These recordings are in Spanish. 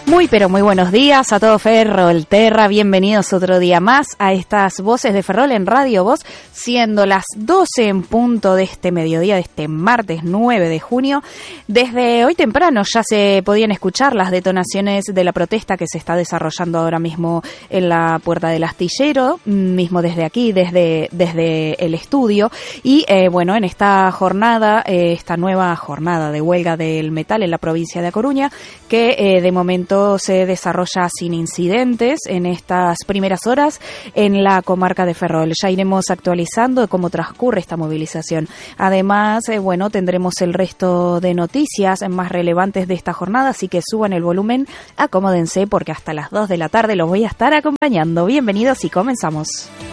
Muy pero muy buenos días a todo Ferrolterra, bienvenidos otro día más a estas Voces de Ferrol en Radio Voz, siendo las 12 en punto de este mediodía, de este martes 9 de junio. Desde hoy temprano ya se podían escuchar las detonaciones de la protesta que se está desarrollando ahora mismo en la Puerta del Astillero, mismo desde aquí, desde el estudio. Y bueno, en esta jornada, esta nueva jornada de huelga del metal en la provincia de A Coruña, que de momento se desarrolla sin incidentes en estas primeras horas en la comarca de Ferrol. Ya iremos actualizando cómo transcurre esta movilización. Además, bueno, tendremos el resto de noticias más relevantes de esta jornada, así que suban el volumen, acomódense porque hasta las 2 de la tarde los voy a estar acompañando. Bienvenidos y comenzamos.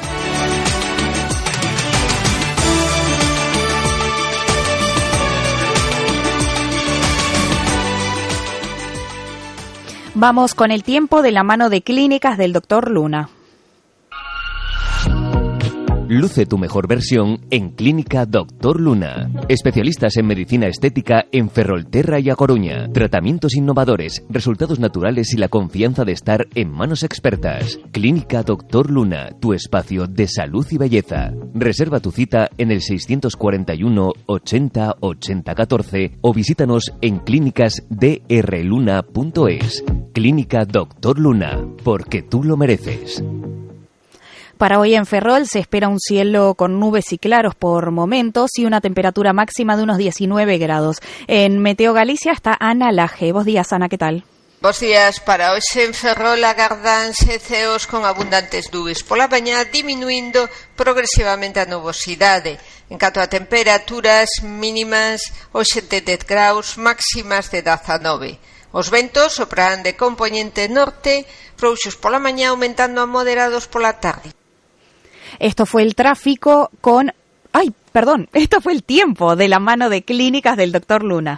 Vamos con el tiempo de la mano de Clínicas del Dr. Luna. Luce tu mejor versión en Clínica Dr. Luna. Especialistas en medicina estética en Ferrolterra y A Coruña. Tratamientos innovadores, resultados naturales y la confianza de estar en manos expertas. Clínica Dr. Luna, tu espacio de salud y belleza. Reserva tu cita en el 641 80 80 14 o visítanos en clínicasdrluna.es. Clínica Dr. Luna, porque tú lo mereces. Para hoy en Ferrol se espera un cielo con nubes y claros por momentos y una temperatura máxima de unos 19 grados. En Meteo Galicia está Ana Laje. Bos días, Ana, ¿qué tal? Bos días. Para hoxe en Ferrol agardanse ceos con abundantes nubes. Pola mañá diminuindo progresivamente a nubosidade. En canto a temperaturas mínimas, hoxe de 10 graus, máximas de 19. Os ventos soprarán de compoñente norte, frouxos pola mañá aumentando a moderados pola tarde. Esto fue el tráfico con... Esto fue el tiempo de la mano de Clínicas del Dr. Luna.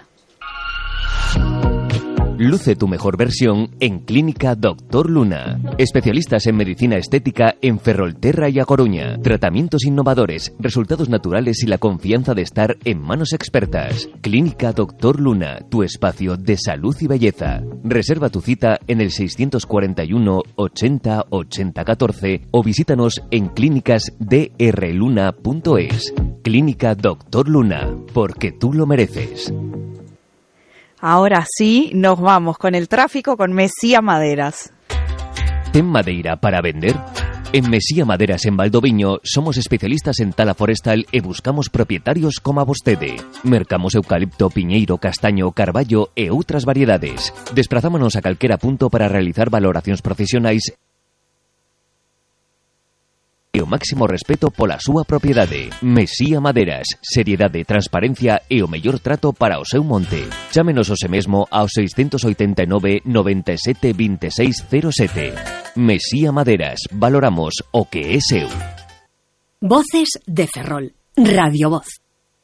Luce tu mejor versión en Clínica Dr. Luna. Especialistas en medicina estética en Ferrolterra y A Coruña. Tratamientos innovadores, resultados naturales y la confianza de estar en manos expertas. Clínica Dr. Luna, tu espacio de salud y belleza. Reserva tu cita en el 641 80 80 14 o visítanos en clínicasdrluna.es. Clínica Dr. Luna, porque tú lo mereces. Ahora sí, nos vamos con el tráfico con Mesía Maderas. ¿Ten madeira para vender? En Mesía Maderas en Valdoviño somos especialistas en tala forestal e buscamos propietarios como a vostede. Mercamos eucalipto, piñeiro, castaño, carballo e outras variedades. Desprazámonos a calquera punto para realizar valoracións profesionais e o máximo respeto pola súa propiedade. Mesía Maderas, seriedade, transparencia e o mellor trato para o seu monte. Chámenos hoxe mesmo ao 689 97 26 07. Mesía Maderas, valoramos o que é seu. Voces de Ferrol, Radio Voz.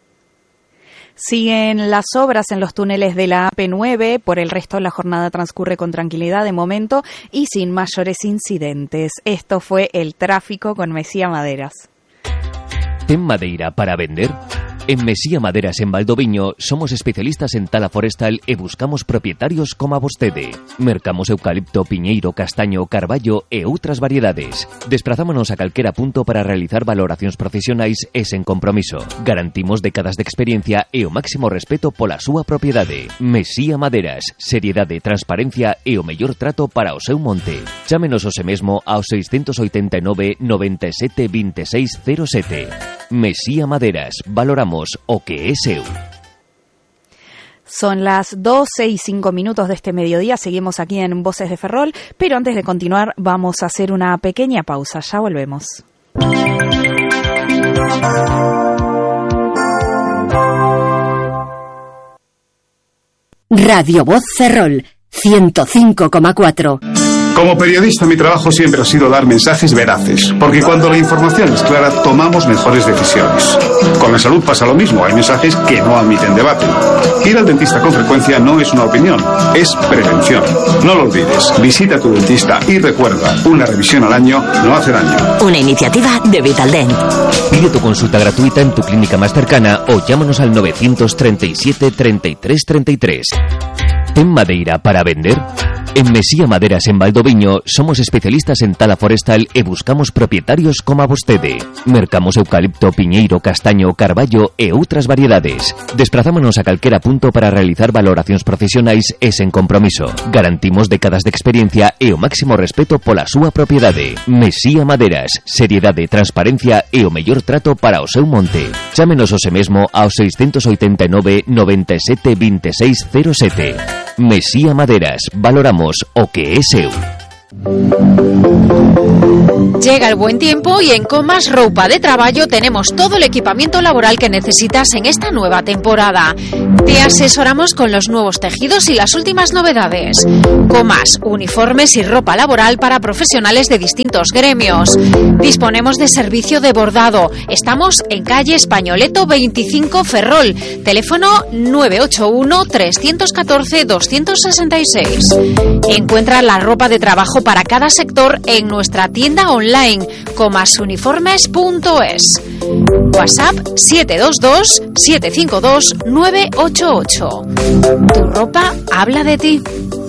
Siguen las obras en los túneles de la AP9, por el resto la jornada transcurre con tranquilidad de momento y sin mayores incidentes. Esto fue el tráfico con Mesía Maderas. ¿Ten madeira para vender? En Mesía Maderas en Valdoviño somos especialistas en tala forestal e buscamos propietarios como a vostede. Mercamos eucalipto, piñeiro, castaño, carballo e outras variedades. Desprazámonos a calquera punto para realizar valoracións profesionais e sen compromiso. Garantimos décadas de experiencia e o máximo respeto pola súa propiedade. Mesía Maderas, seriedade, transparencia e o mellor trato para o seu monte. Chámenos hoxe mesmo ao 689 97 26 07. Mesía Maderas, valoramos o que é seu. Son las 12 y 5 minutos de este mediodía, seguimos aquí en Voces de Ferrol, pero antes de continuar vamos a hacer una pequeña pausa, ya volvemos. Radio Voz Ferrol, 105,4. Como periodista, mi trabajo siempre ha sido dar mensajes veraces, porque cuando la información es clara, tomamos mejores decisiones. Con la salud pasa lo mismo, hay mensajes que no admiten debate. Ir al dentista con frecuencia no es una opinión, es prevención. No lo olvides, visita a tu dentista y recuerda, una revisión al año no hace daño. Una iniciativa de Vitaldent. Pide tu consulta gratuita en tu clínica más cercana o llámanos al 937 33 33. ¿Ten madeira para vender? En Mesía Maderas en Valdoviño somos especialistas en tala forestal e buscamos propietarios como a vostede. Mercamos eucalipto, piñeiro, castaño, carballo e outras variedades. Desprazámonos a calquera punto para realizar valoracións profesionais e sen compromiso. Garantimos décadas de experiencia e o máximo respeto pola súa propiedade. Mesía Maderas, seriedade, transparencia e o mellor trato para o seu monte. Chámenos hoxe mesmo ao 689 97 26 07. Mesía Maderas, valoramos o que es seu. Llega el buen tiempo y en Comas Roupa de Traballo tenemos todo el equipamiento laboral que necesitas en esta nueva temporada. Te asesoramos con los nuevos tejidos y las últimas novedades. Comas, uniformes y ropa laboral para profesionales de distintos gremios. Disponemos de servicio de bordado. Estamos en calle Españoleto 25 Ferrol. Teléfono 981 314 266. Encuentra la ropa de trabajo para cada sector en nuestra tienda online comasuniformes.es. WhatsApp 722 752 988. Tu ropa habla de ti.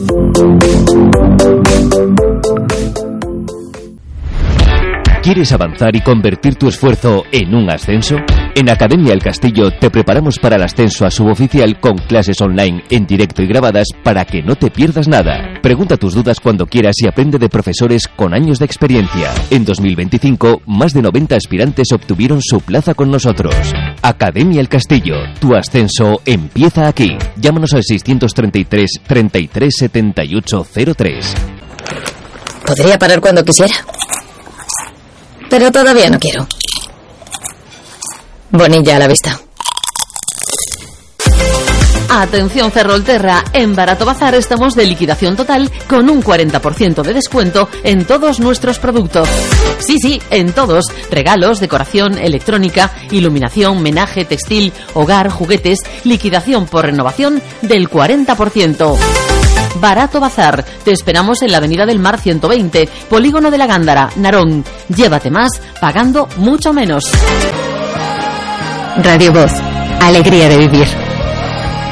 ¿Quieres avanzar y convertir tu esfuerzo en un ascenso? En Academia El Castillo te preparamos para el ascenso a suboficial con clases online en directo y grabadas para que no te pierdas nada. Pregunta tus dudas cuando quieras y aprende de profesores con años de experiencia. En 2025, más de 90 aspirantes obtuvieron su plaza con nosotros. Academia El Castillo, tu ascenso empieza aquí. Llámanos al 633 33 78 03. Podría parar cuando quisiera, pero todavía no quiero. Bonilla a la vista. Atención Ferrolterra, en Barato Bazar estamos de liquidación total con un 40% de descuento en todos nuestros productos. Sí, en todos. Regalos, decoración, electrónica, iluminación, menaje, textil, hogar, juguetes, liquidación por renovación del 40%. Barato Bazar. Te esperamos en la Avenida del Mar 120, Polígono de la Gándara, Narón. Llévate más pagando mucho menos. Radio Voz. Alegría de vivir.